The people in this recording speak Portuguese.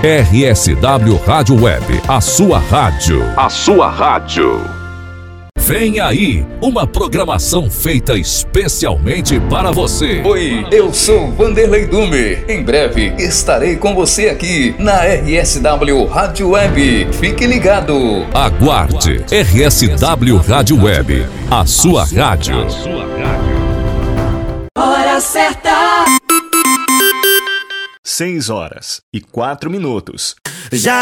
RSW Rádio Web, a sua rádio. A sua rádio. Vem aí, uma programação feita especialmente para você. Oi, eu sou Vanderlei Dume. Em breve estarei com você aqui na RSW Rádio Web. Fique ligado. Aguarde. RSW Rádio Web, a sua rádio. Hora certa. 6 horas e 4 minutos. Já